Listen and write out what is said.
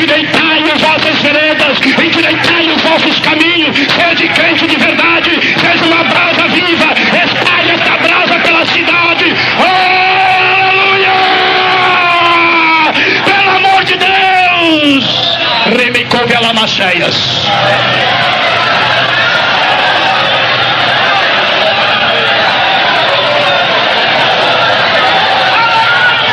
endireitai as vossas veredas, endireitai os vossos caminhos, sede crente de verdade, seja uma brasa viva, espalhe esta brasa pela cidade. Aleluia! Pelo amor de Deus! Remicou Belamaceias.